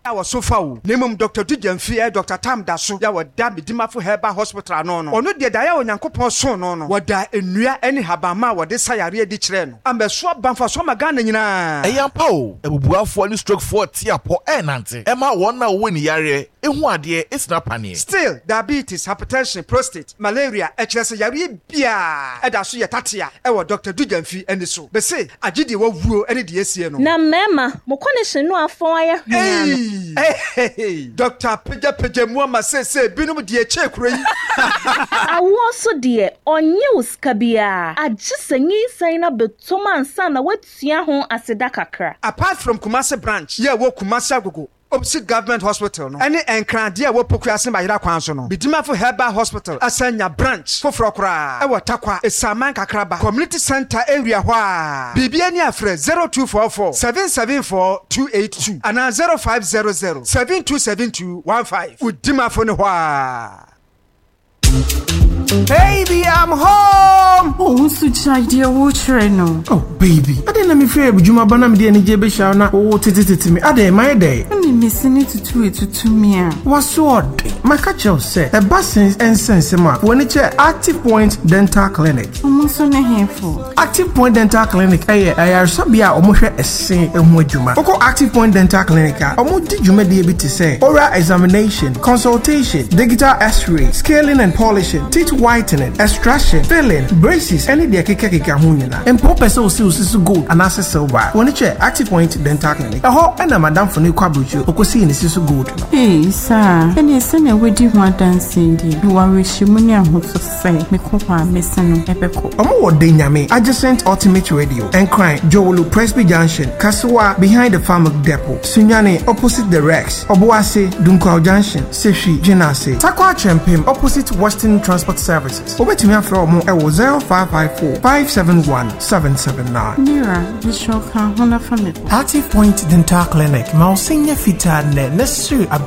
Our sofa, name Dr. Dujanfi, Dr. Tam Dasu, our dam, Dimafo Heba Hospital, no, or no, dear Dio Yankopo son, no, what die in Ria any Habama, what this Sayari Ditren. I'm a swap bump for some Ganina. A Yapo, a buff for any stroke 40 po Nancy. Emma won now win yare, and one dear, it's not panny. Still, diabetes, hypertension, prostate, malaria, HS Yari Bia, Edasuya Tatia, our Dr. Dujanfi, and the so. But say, I did you any DSC. Na mema, Mokonisha no afire. Hey, Dr. Peja Mwama say, Binum dear check ring. I was so dear, on news Kabia. I just saying up the Toman Sana, what's Yahoo as a Dakakra. Apart from Kumasi branch, yeah, wo Kumasi go. Opposite government hospital no any enkrandia wo pokuase ba yira kwanso no Bidimafo Herbal Hospital asanya branch for frokra e watakwa esaman kakraba community center area hwa bibia ni afre 0244 774 282 ana 0500 727215 Bidimafo ne hwa. Baby, I'm home. Oh, so dear, water no. Oh, baby, I didn't let me fear Juma Banam de Nijebe Shana. Oh, titty me. Are they my day? Only missing it to me. What's so odd? My catcher said a buses and sensema when it's Active Point Dental Clinic. Almost on a handful. Active Point Dental Clinic. I sabia almost a say a mojuma. Oko Active Point Dental Clinic. Almost did you maybe to say oral examination, consultation, digital X-ray, scaling and polishing, teeth whitening, extraction, filling, braces, any de keka hunina. And purpose also good and access silver. When it's Active Point Dental Clinic. A whole and a madam for new kwabuchu. Oko see in so good. Hey, sir. And yes, and we do want dancing. You are wishing money and hope to say, me copa, missing epico. Omo Denyame, adjacent Ultimate Radio, and crying Jowolu Presby Junction, Kasua behind the Farmer Depot, Sunyane opposite the Rex, Obuase, Dunkwa Junction, Seshi, Jenase, Takwa Champim opposite Western Transport Services. Over to me from 0554 571 779. Mira, the show can hold a family. Active Point Dental Clinic, Mousinia Fita, necessary.